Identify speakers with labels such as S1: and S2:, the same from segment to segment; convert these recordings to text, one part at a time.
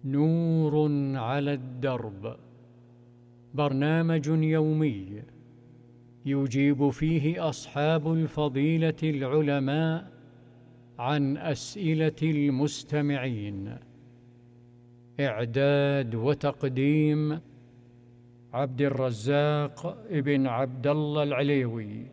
S1: نور على الدرب، برنامج يومي يجيب فيه أصحاب الفضيلة العلماء عن أسئلة المستمعين. إعداد وتقديم عبد الرزاق ابن عبد الله العليوي.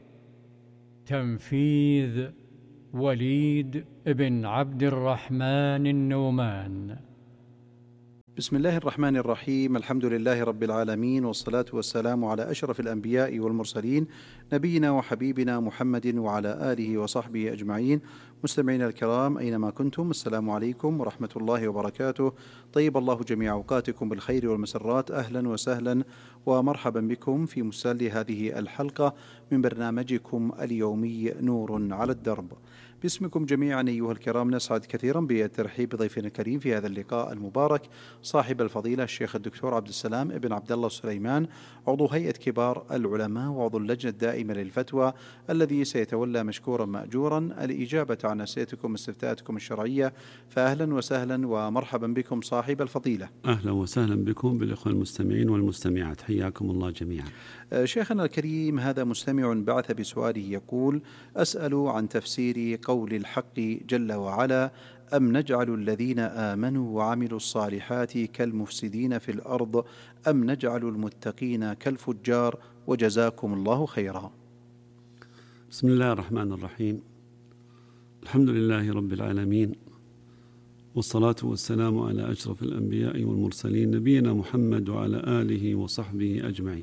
S1: تنفيذ وليد بن عبد الرحمن النومان.
S2: بسم الله الرحمن الرحيم. الحمد لله رب العالمين، والصلاة والسلام على أشرف الأنبياء والمرسلين، نبينا وحبيبنا محمد وعلى آله وصحبه أجمعين. مستمعينا الكرام أينما كنتم، السلام عليكم ورحمة الله وبركاته. طيب الله جميع أوقاتكم بالخير والمسرات. أهلا وسهلا ومرحبا بكم في مسل هذه الحلقة من برنامجكم اليومي نور على الدرب. باسمكم جميعا أيها الكرام نسعد كثيرا بالترحيب بضيفنا الكريم في هذا اللقاء المبارك، صاحب الفضيلة الشيخ الدكتور عبد السلام ابن عبد الله السليمان، عضو هيئة كبار العلماء وعضو اللجنة الدائمة للفتوى، الذي سيتولى مشكورا مأجورا الإجابة عن أسئلتكم واستفتاءاتكم الشرعية. فأهلا وسهلا ومرحبا بكم صاحب الفضيلة.
S3: أهلا وسهلا بكم بالإخوة المستمعين والمستمعات، حياكم الله جميعا.
S2: شيخنا الكريم، هذا مستمع بعث بسؤاله يقول: أسأل عن تفسير قول الحق جل وعلا: أم نجعل الذين آمنوا وعملوا الصالحات كالمفسدين في الأرض أم نجعل المتقين كالفجار، وجزاكم الله خيرا.
S3: بسم الله الرحمن الرحيم. الحمد لله رب العالمين، والصلاة والسلام على أشرف الأنبياء والمرسلين، نبينا محمد وعلى آله وصحبه أجمعين.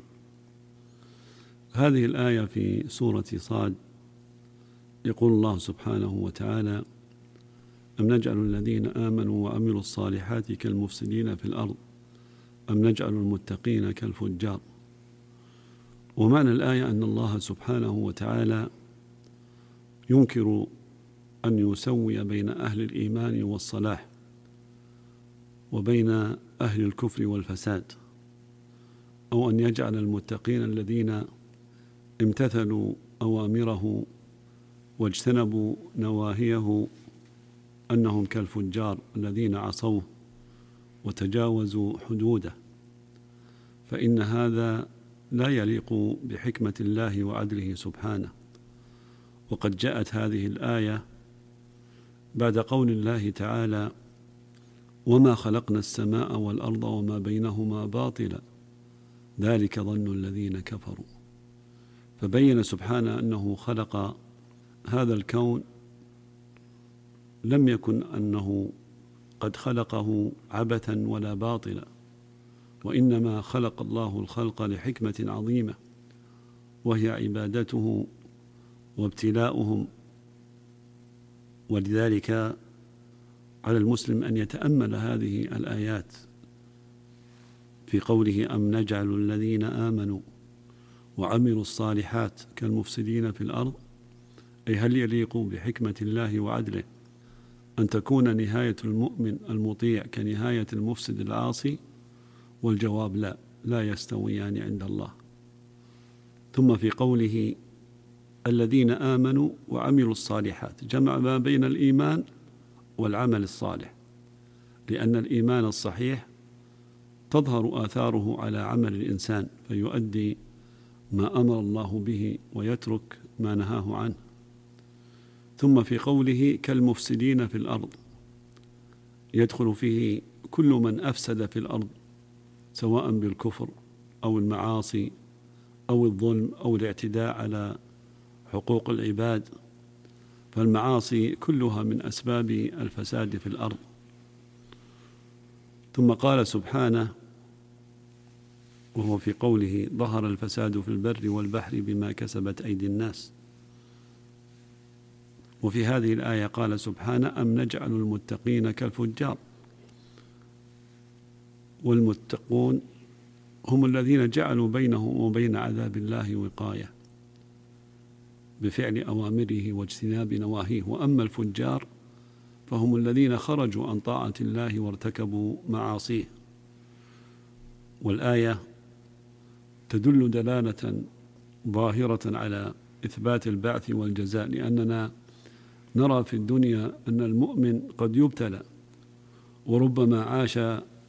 S3: هذه الآية في سورة صاد يقول الله سبحانه وتعالى: أم نجعل الذين آمنوا وعملوا الصالحات كالمفسدين في الأرض أم نجعل المتقين كالفجار. ومعنى الآية أن الله سبحانه وتعالى ينكر أن يسوي بين أهل الإيمان والصلاح وبين أهل الكفر والفساد، أو أن يجعل المتقين الذين امتثلوا أوامره واجتنبوا نواهيه أنهم كالفجار الذين عصوه وتجاوزوا حدوده، فإن هذا لا يليق بحكمة الله وعدله سبحانه. وقد جاءت هذه الآية بعد قول الله تعالى: وما خلقنا السماء والأرض وما بينهما باطلا ذلك ظن الذين كفروا. فبين سبحانه أنه خلق هذا الكون، لم يكن أنه قد خلقه عبثا ولا باطلا، وإنما خلق الله الخلق لحكمة عظيمة، وهي عبادته وابتلاؤهم. ولذلك على المسلم أن يتأمل هذه الآيات في قوله: أم نجعل الذين آمنوا وعملوا الصالحات كالمفسدين في الأرض، أي هل يليق بحكمة الله وعدله أن تكون نهاية المؤمن المطيع كنهاية المفسد العاصي؟ والجواب لا، لا يستويان عند الله. ثم في قوله: الذين آمنوا وعملوا الصالحات، جمع ما بين الإيمان والعمل الصالح، لأن الإيمان الصحيح تظهر آثاره على عمل الإنسان فيؤدي ما أمر الله به ويترك ما نهاه عنه. ثم في قوله: كالمفسدين في الأرض، يدخل فيه كل من أفسد في الأرض، سواء بالكفر أو المعاصي أو الظلم أو الاعتداء على حقوق العباد، فالمعاصي كلها من أسباب الفساد في الأرض. ثم قال سبحانه وهو في قوله: ظهر الفساد في البر والبحر بما كسبت أيدي الناس. وفي هذه الآية قال سبحانه: أم نجعل المتقين كالفجار. والمتقون هم الذين جعلوا بينهم وبين عذاب الله وقاية بفعل أوامره واجتناب نواهيه. وأما الفجار فهم الذين خرجوا عن طاعة الله وارتكبوا معاصيه. والآية تدل دلالة ظاهرة على إثبات البعث والجزاء، لأننا نرى في الدنيا أن المؤمن قد يبتلى وربما عاش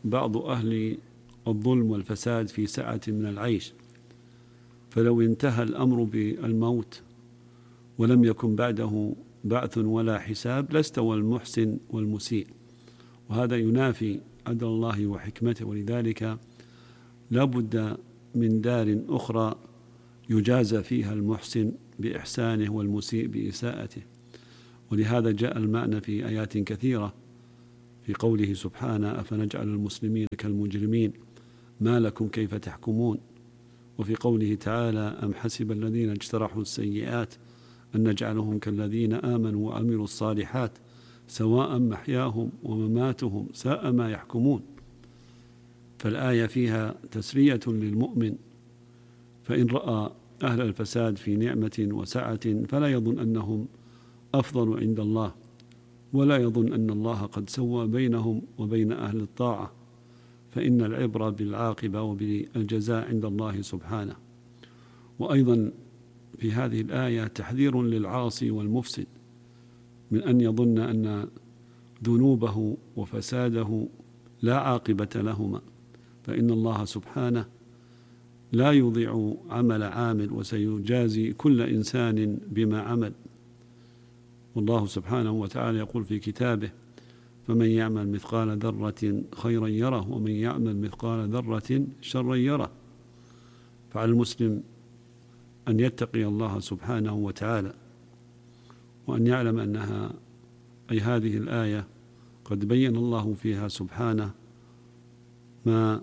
S3: بعض أهل الظلم والفساد في سعة من العيش، فلو انتهى الأمر بالموت ولم يكن بعده بعث ولا حساب لاستوى المحسن والمسيء، وهذا ينافي عدل الله وحكمته. ولذلك لا بد من دار أخرى يجازى فيها المحسن بإحسانه والمسيء بإساءته. ولهذا جاء المعنى في آيات كثيرة في قوله سبحانه: أفنجعل المسلمين كالمجرمين ما لكم كيف تحكمون. وفي قوله تعالى: أم حسب الذين اجترحوا السيئات أن نجعلهم كالذين آمنوا وعملوا الصالحات سواء محياهم ومماتهم ساء ما يحكمون. فالآية فيها تسرية للمؤمن، فإن رأى أهل الفساد في نعمة وسعة فلا يظن أنهم أفضل عند الله، ولا يظن أن الله قد سوى بينهم وبين أهل الطاعة، فإن العبرة بالعاقبة وبالجزاء عند الله سبحانه. وأيضا في هذه الآية تحذير للعاصي والمفسد من أن يظن أن ذنوبه وفساده لا عاقبة لهما، فإن الله سبحانه لا يضيع عمل عامل، وسيجازي كل إنسان بما عمل. والله سبحانه وتعالى يقول في كتابه: فمن يعمل مثقال ذرة خيرا يره ومن يعمل مثقال ذرة شرا يره. فعلى المسلم أن يتقي الله سبحانه وتعالى، وأن يعلم أنها أي هذه الآية قد بين الله فيها سبحانه ما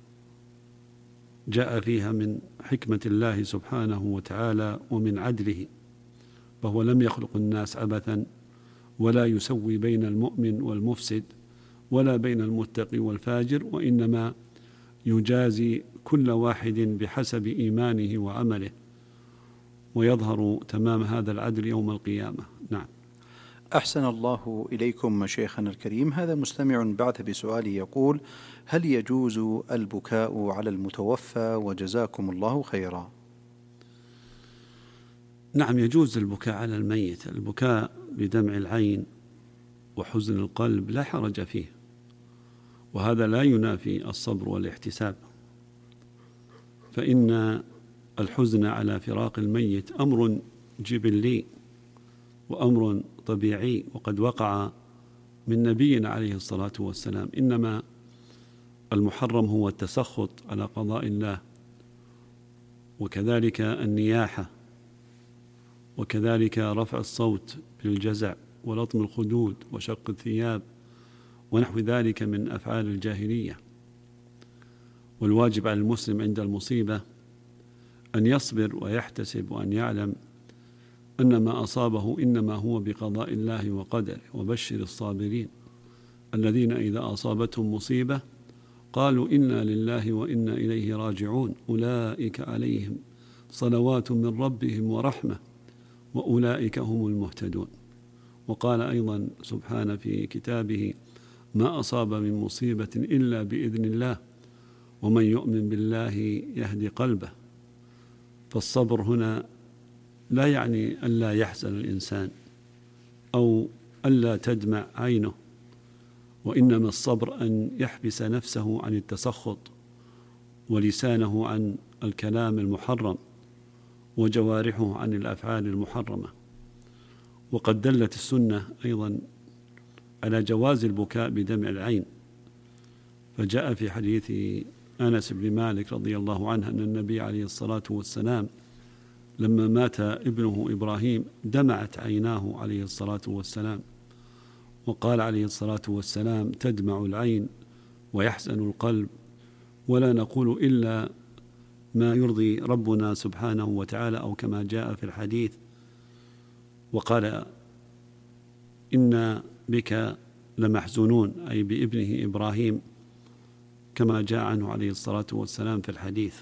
S3: جاء فيها من حكمة الله سبحانه وتعالى ومن عدله، فهو لم يخلق الناس عبثا، ولا يسوي بين المؤمن والمفسد، ولا بين المتقي والفاجر، وإنما يجازي كل واحد بحسب إيمانه وعمله، ويظهر تمام هذا العدل يوم القيامة. نعم.
S2: أحسن الله إليكم شيخنا الكريم. هذا مستمع بعث بسؤال يقول: هل يجوز البكاء على المتوفى وجزاكم الله خيرا؟
S3: نعم، يجوز البكاء على الميت. البكاء بدمع العين وحزن القلب لا حرج فيه، وهذا لا ينافي الصبر والاحتساب، فإن الحزن على فراق الميت أمر جبلي وأمر طبيعي، وقد وقع من نبينا عليه الصلاة والسلام. إنما المحرم هو التسخط على قضاء الله، وكذلك النياحة، وكذلك رفع الصوت بالجزع ولطم الخدود وشق الثياب ونحو ذلك من أفعال الجاهلية. والواجب على المسلم عند المصيبة أن يصبر ويحتسب، وأن يعلم أن ما أصابه إنما هو بقضاء الله وقدره. وبشر الصابرين الذين إذا أصابتهم مصيبة قالوا إنا لله وإنا إليه راجعون أولئك عليهم صلوات من ربهم ورحمة وأولئك هم المهتدون. وقال أيضا سبحانه في كتابه: ما أصاب من مصيبة إلا بإذن الله ومن يؤمن بالله يهدي قلبه. فالصبر هنا لا يعني ألا يحزن الإنسان أو ألا تدمع عينه، وإنما الصبر أن يحبس نفسه عن التسخط، ولسانه عن الكلام المحرم، وجوارحه عن الأفعال المحرمة. وقد دلت السنة أيضا على جواز البكاء بدمع العين، فجاء في حديث أنس بن مالك رضي الله عنه أن النبي عليه الصلاة والسلام لما مات ابنه إبراهيم دمعت عيناه عليه الصلاة والسلام، وقال عليه الصلاة والسلام: تدمع العين ويحزن القلب، ولا نقول إلا ما يرضي ربنا سبحانه وتعالى، أو كما جاء في الحديث. وقال: إنا بك لمحزونون، أي بابنه إبراهيم، كما جاء عنه عليه الصلاة والسلام في الحديث.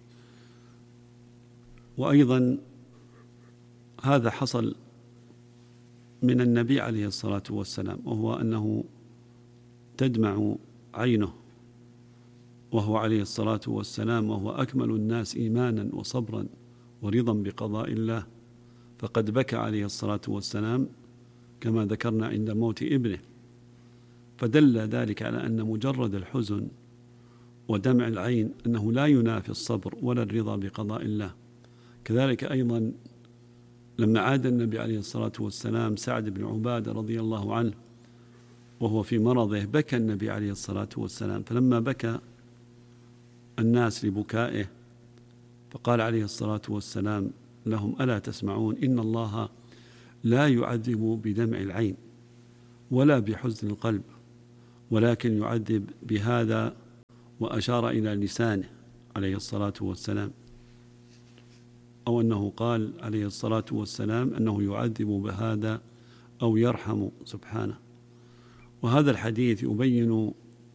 S3: وأيضا هذا حصل من النبي عليه الصلاة والسلام، وهو أنه تدمع عينه وهو عليه الصلاة والسلام وهو أكمل الناس إيمانا وصبرا ورضا بقضاء الله، فقد بكى عليه الصلاة والسلام كما ذكرنا عند موت ابنه، فدل ذلك على أن مجرد الحزن ودمع العين أنه لا ينافي الصبر ولا الرضا بقضاء الله. كذلك أيضا لما عاد النبي عليه الصلاة والسلام سعد بن عبادة رضي الله عنه وهو في مرضه، بكى النبي عليه الصلاة والسلام، فلما بكى الناس لبكائه فقال عليه الصلاة والسلام لهم: ألا تسمعون؟ إن الله لا يعذب بدمع العين ولا بحزن القلب، ولكن يعذب بهذا، وأشار إلى لسانه عليه الصلاة والسلام، أو أنه قال عليه الصلاة والسلام أنه يعذب بهذا أو يرحم سبحانه. وهذا الحديث يبين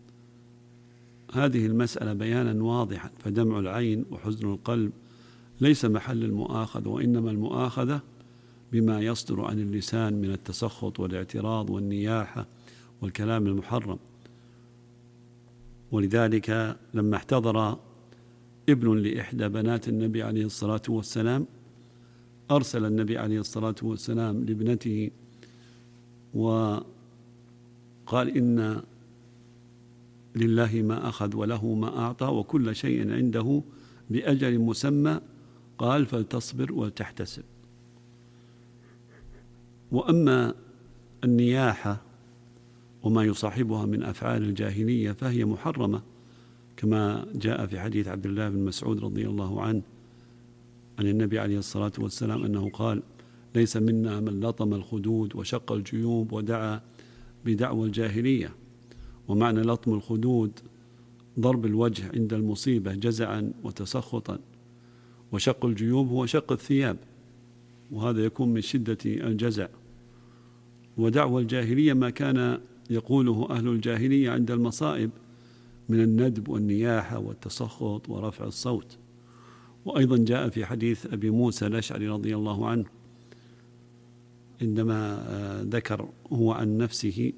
S3: هذه المسألة بيانا واضحا، فدمع العين وحزن القلب ليس محل المؤاخذة، وإنما المؤاخذة بما يصدر عن اللسان من التسخط والاعتراض والنياحة والكلام المحرم. ولذلك لما احتضر ابن لإحدى بنات النبي عليه الصلاة والسلام أرسل النبي عليه الصلاة والسلام لابنته وقال: إن لله ما أخذ وله ما أعطى وكل شيء عنده بأجل مسمى، قال: فلتصبر ولتحتسب. وأما النياحة وما يصاحبها من أفعال الجاهلية فهي محرمة، كما جاء في حديث عبد الله بن مسعود رضي الله عنه عن النبي عليه الصلاة والسلام أنه قال: ليس منا من لطم الخدود وشق الجيوب ودعا بدعوى الجاهلية. ومعنى لطم الخدود ضرب الوجه عند المصيبة جزعا وتسخطا، وشق الجيوب هو شق الثياب، وهذا يكون من شدة الجزع. ودعوى الجاهلية ما كان يقوله أهل الجاهلية عند المصائب من الندب والنياحة والتسخط ورفع الصوت. وأيضا جاء في حديث أبي موسى الأشعري رضي الله عنه عندما ذكر هو عن نفسه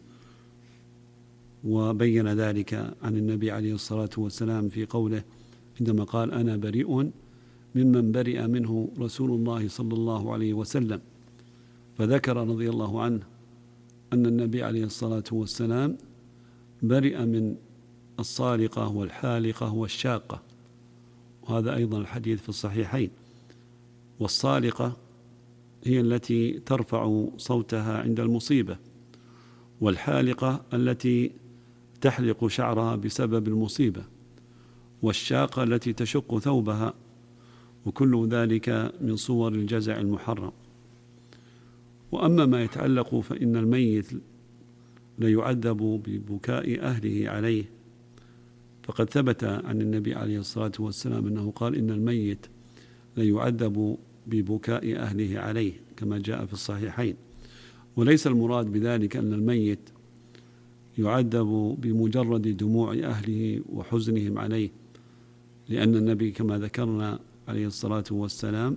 S3: وبين ذلك عن النبي عليه الصلاة والسلام في قوله عندما قال: أنا بريء ممن برئ منه رسول الله صلى الله عليه وسلم، فذكر رضي الله عنه أن النبي عليه الصلاة والسلام برئ من الصالقة والحالقة والشاقة، وهذا أيضا الحديث في الصحيحين. والصالقة هي التي ترفع صوتها عند المصيبة، والحالقة التي تحلق شعرها بسبب المصيبة، والشاقة التي تشق ثوبها، وكل ذلك من صور الجزع المحرم. وأما ما يتعلق فإن الميت ليعذب ببكاء أهله عليه، فقد ثبت عن النبي عليه الصلاة والسلام أنه قال: إن الميت ليعذب ببكاء أهله عليه، كما جاء في الصحيحين. وليس المراد بذلك أن الميت يعذب بمجرد دموع أهله وحزنهم عليه، لأن النبي كما ذكرنا عليه الصلاة والسلام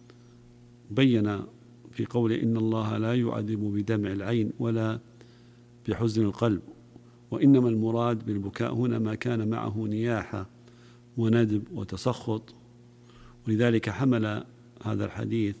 S3: بين في قوله: إن الله لا يعذب بدمع العين ولا بحزن القلب، وإنما المراد بالبكاء هنا ما كان معه نياحة وندب وتسخط. ولذلك حمل هذا الحديث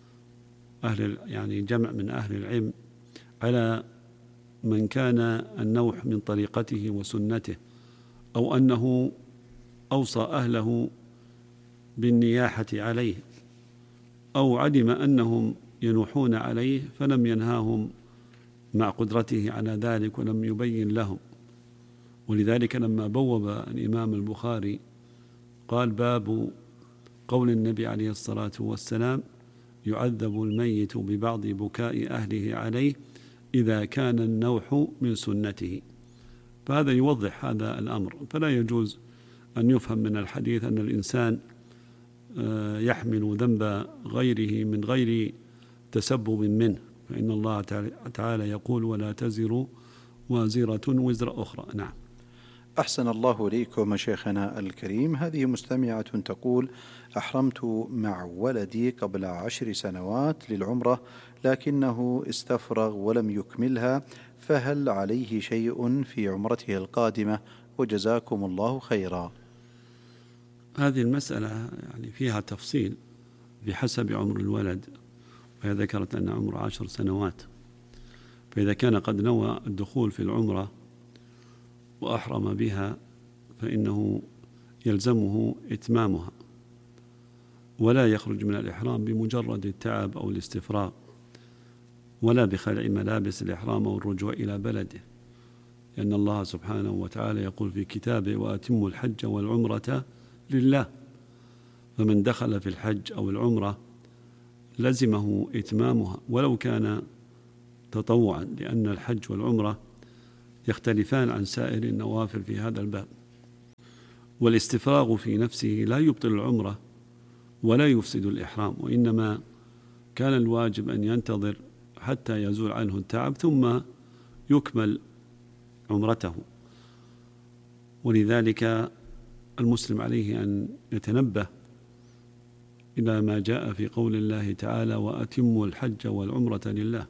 S3: يعني جمع من أهل العلم على من كان النوح من طريقته وسنته، أو أنه أوصى أهله بالنياحة عليه، أو علم أنهم ينوحون عليه فلم ينهاهم مع قدرته على ذلك ولم يبين لهم. ولذلك لما بوب الإمام البخاري قال: باب قول النبي عليه الصلاة والسلام: يعذب الميت ببعض بكاء أهله عليه إذا كان النوح من سنته. فهذا يوضح هذا الأمر. فلا يجوز أن يفهم من الحديث أن الإنسان يحمل ذنب غيره من غير تسبب منه، فإن الله تعالى يقول: ولا تزر وازرة وزر أخرى. نعم.
S2: أحسن الله إليكم شيخنا الكريم. هذه مستمعة تقول: أحرمت مع ولدي قبل 10 سنوات للعمرة، لكنه استفرغ ولم يكملها، فهل عليه شيء في عمرته القادمة؟ وجزاكم الله خيرا.
S3: هذه المسألة يعني فيها تفصيل بحسب عمر الولد، وهي ذكرت أن عمره 10 سنوات، فإذا كان قد نوى الدخول في العمرة وأحرم بها فإنه يلزمه إتمامها، ولا يخرج من الإحرام بمجرد التعب أو الاستفراغ، ولا بخلع ملابس الإحرام أو الرجوع إلى بلده، لأن الله سبحانه وتعالى يقول في كتابه: وأتموا الحج والعمرة لله. فمن دخل في الحج أو العمرة لزمه إتمامها ولو كان تطوعا، لأن الحج والعمرة يختلفان عن سائر النوافل في هذا الباب. والاستفراغ في نفسه لا يبطل العمرة ولا يفسد الإحرام، وإنما كان الواجب أن ينتظر حتى يزول عنه التعب ثم يكمل عمرته. ولذلك المسلم عليه أن يتنبه إلى ما جاء في قول الله تعالى: وأتموا الحج والعمرة لله.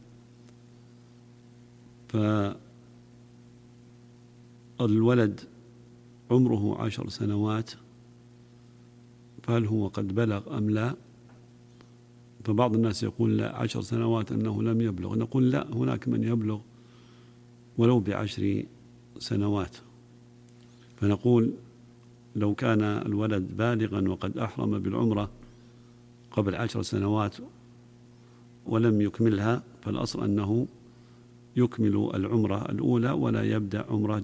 S3: فالولد عمره 10 سنوات، فهل هو قد بلغ أم لا؟ فبعض الناس يقول لا، 10 سنوات أنه لم يبلغ. نقول لا، هناك من يبلغ ولو ب10 سنوات. فنقول لو كان الولد بالغا وقد أحرم بالعمرة قبل 10 سنوات ولم يكملها، فالأصل أنه يكمل العمرة الأولى ولا يبدأ عمرة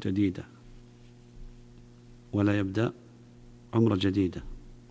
S3: جديدة.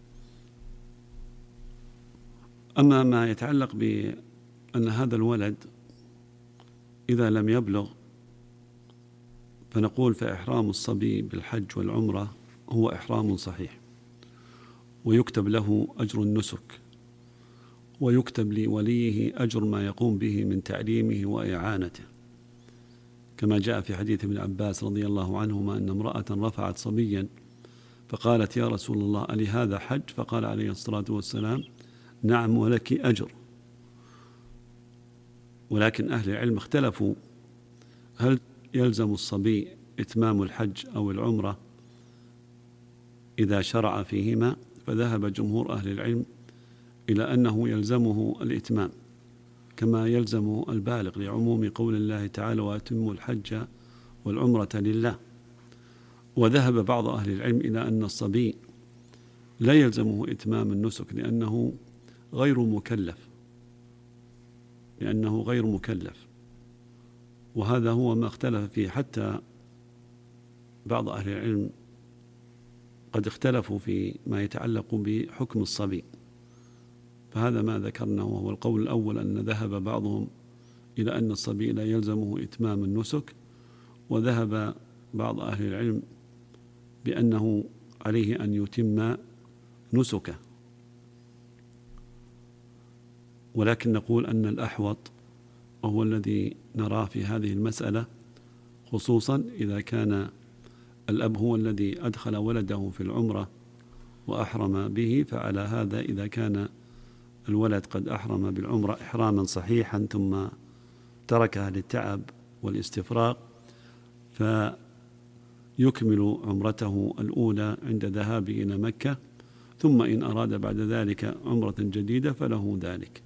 S3: أما ما يتعلق بأن هذا الولد إذا لم يبلغ، فنقول: فإحرام الصبي بالحج والعمرة هو إحرام صحيح، ويكتب له أجر النسك، ويكتب لوليه أجر ما يقوم به من تعليمه وإعانته، كما جاء في حديث ابن عباس رضي الله عنهما أن امرأة رفعت صبيا فقالت: يا رسول الله، ألي هذا حج؟ فقال عليه الصلاة والسلام: نعم، ولك أجر. ولكن أهل العلم اختلفوا: هل يلزم الصبي إتمام الحج أو العمرة إذا شرع فيهما؟ فذهب جمهور أهل العلم إلى أنه يلزمه الإتمام كما يلزم البالغ، لعموم قول الله تعالى: وأتموا الحج والعمرة لله. وذهب بعض أهل العلم إلى أن الصبي لا يلزمه إتمام النسك لأنه غير مكلف، وهذا هو ما اختلف فيه. حتى بعض أهل العلم قد اختلفوا في ما يتعلق بحكم الصبي، فهذا ما ذكرنا، وهو القول الأول أن ذهب بعضهم إلى أن الصبي لا يلزمه إتمام النسك، وذهب بعض أهل العلم بأنه عليه أن يتم نسكه. ولكن نقول أن الأحوط وهو الذي نراه في هذه المسألة، خصوصا إذا كان الأب هو الذي أدخل ولده في العمرة وأحرم به، فعلى هذا إذا كان الولد قد أحرم بالعمرة إحراما صحيحا ثم تركها للتعب والاستفراغ، فيكمل عمرته الأولى عند ذهابه إلى مكة، ثم إن أراد بعد ذلك عمرة جديدة فله ذلك.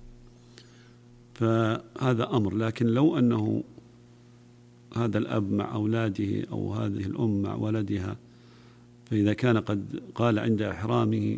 S3: فهذا أمر. لكن لو أنه هذا الأب مع أولاده أو هذه الأم مع ولدها، فإذا كان قد قال عند إحرامه: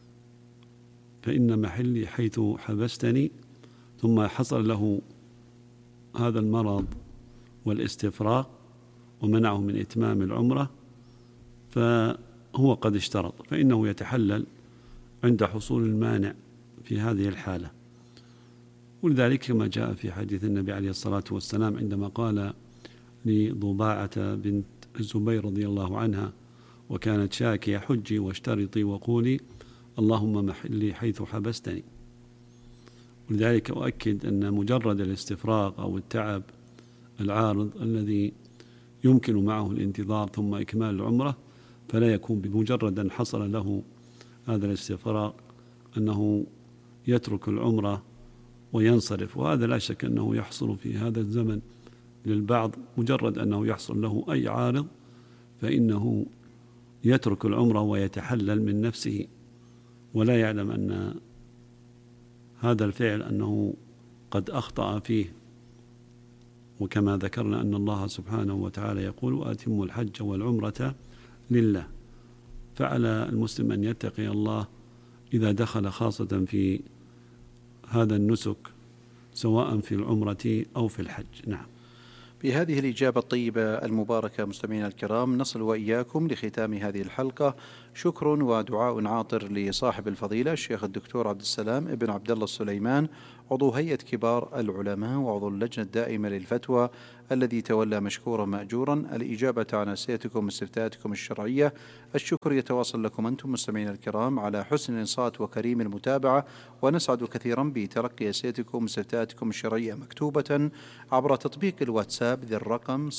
S3: فإن محلي حيث حبستني، ثم حصل له هذا المرض والاستفراغ ومنعه من إتمام العمرة، فهو قد اشترط، فإنه يتحلل عند حصول المانع في هذه الحالة. ولذلك كما جاء في حديث النبي عليه الصلاة والسلام عندما قال لضباعة بنت الزبير رضي الله عنها وكانت شاكية: حجي واشترطي وقولي اللهم محلي حيث حبستني. ولذلك أؤكد أن مجرد الاستفراغ أو التعب العارض الذي يمكن معه الانتظار ثم إكمال العمرة، فلا يكون بمجرد أن حصل له هذا الاستفراغ أنه يترك العمرة وينصرف. وهذا لا شك أنه يحصل في هذا الزمن للبعض، مجرد أنه يحصل له أي عارض فإنه يترك العمرة ويتحلل من نفسه، ولا يعلم أن هذا الفعل أنه قد أخطأ فيه وكما ذكرنا أن الله سبحانه وتعالى يقول وأتموا الحج والعمرة لله، فعلى المسلم أن يتقي الله إذا دخل خاصة في هذا النسك سواء في العمرة أو في الحج. نعم.
S2: بهذه الإجابة الطيبة المباركة مستمعينا الكرام نصل وإياكم لختام هذه الحلقة. شكر ودعاء عاطر لصاحب الفضيلة الشيخ الدكتور عبد السلام ابن عبد الله السليمان، عضو هيئة كبار العلماء وعضو اللجنة الدائمة للفتوى، الذي تولى مشكورا مأجورا الإجابة عن أسئلتكم واستفتاءاتكم الشرعية. الشكر يتواصل لكم أنتم مستمعينا الكرام على حسن الإنصات وكريم المتابعة، ونسعد كثيرا بتلقي أسئلتكم واستفتاءاتكم الشرعية مكتوبة عبر تطبيق الواتساب ذي الرقم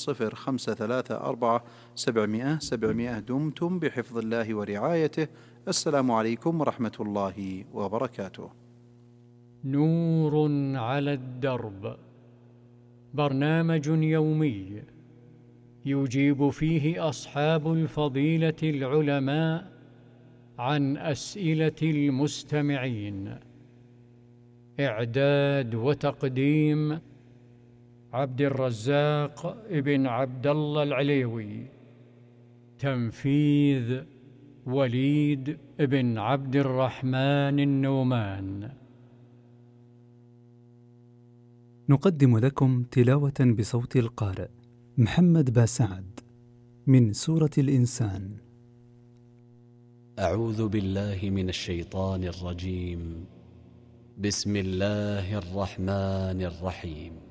S2: 0534 دمتم بحفظ الله ورعايته. السلام عليكم ورحمة الله وبركاته.
S1: نور على الدرب، برنامج يومي يجيب فيه أصحاب الفضيلة العلماء عن أسئلة المستمعين. إعداد وتقديم عبد الرزاق ابن عبد الله العليوي. تنفيذ وليد ابن عبد الرحمن النومان.
S4: نقدم لكم تلاوة بصوت القارئ محمد باسعد من سورة الإنسان.
S5: أعوذ بالله من الشيطان الرجيم. بسم الله الرحمن الرحيم.